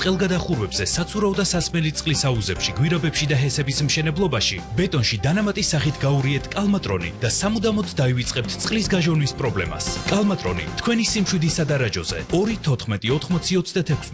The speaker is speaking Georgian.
წყალგადახურვებზე, საცურაო და სასმელი წყლის აუზებში, გვირაბებში და ჰესების მშენებლობაში, ბეტონში დანამატის სახით გაურიეთ კალმატრონი და სამუდამოდ დაივიწყებთ წყლის გაჟონვის პრობლემას. კალმატრონი თქვენი სიმშვიდისა და რაჯოზე 2-14-80-26